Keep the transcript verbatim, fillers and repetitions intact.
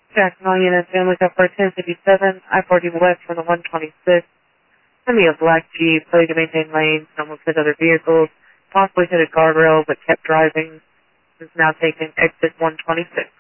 Jackson, all units, family car for ten fifty-seven, I forty west from the one twenty-six. Send me a black Jeep, failed to maintain lanes, and almost hit other vehicles, possibly hit a guardrail but kept driving. Is now taking exit one twenty-six.